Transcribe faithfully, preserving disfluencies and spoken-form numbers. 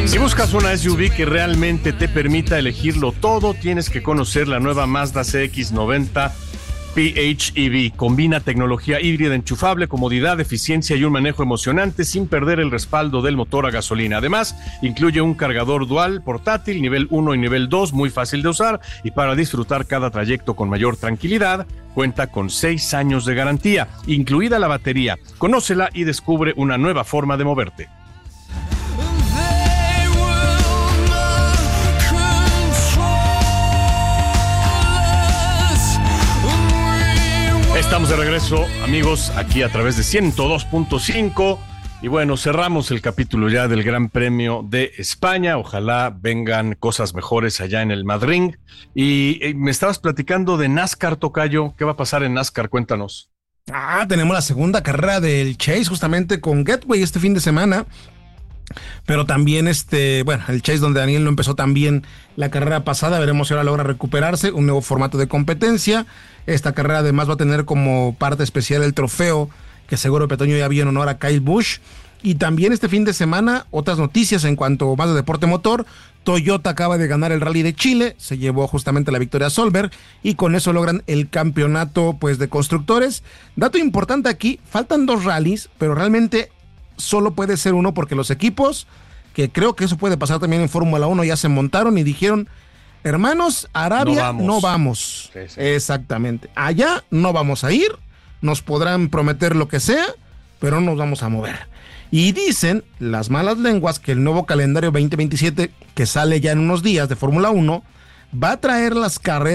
Si buscas una S U V que realmente te permita elegirlo todo, tienes que conocer la nueva Mazda C X noventa P H E V. Combina tecnología híbrida enchufable, comodidad, eficiencia y un manejo emocionante sin perder el respaldo del motor a gasolina. Además, incluye un cargador dual portátil, nivel uno y nivel dos, muy fácil de usar, y para disfrutar cada trayecto con mayor tranquilidad, cuenta con seis años de garantía, incluida la batería. Conócela y descubre una nueva forma de moverte. Estamos de regreso, amigos, aquí a través de ciento dos punto cinco. Y bueno, cerramos el capítulo ya del Gran Premio de España. Ojalá vengan cosas mejores allá en el Madrid. Y, y me estabas platicando de NASCAR, tocayo. ¿Qué va a pasar en NASCAR? Cuéntanos. Ah, tenemos la segunda carrera del Chase justamente con Gateway este fin de semana. Pero también, este, bueno, el Chase donde Daniel no empezó tan bien la carrera pasada, veremos si ahora logra recuperarse, un nuevo formato de competencia. Esta carrera además va a tener como parte especial el trofeo que seguro Petoño ya vio en honor a Kyle Busch. Y también este fin de semana, otras noticias en cuanto más de deporte motor. Toyota acaba de ganar el Rally de Chile, se llevó justamente la victoria a Solberg y con eso logran el campeonato pues de constructores. Dato importante aquí, faltan dos rallies, pero realmente solo puede ser uno porque los equipos, que creo que eso puede pasar también en Fórmula uno, ya se montaron y dijeron, hermanos, Arabia no vamos. No vamos. Sí, sí. Exactamente. Allá no vamos a ir, nos podrán prometer lo que sea, pero no nos vamos a mover. Y dicen las malas lenguas que el nuevo calendario veinte veintisiete, que sale ya en unos días de Fórmula uno, va a traer las carreras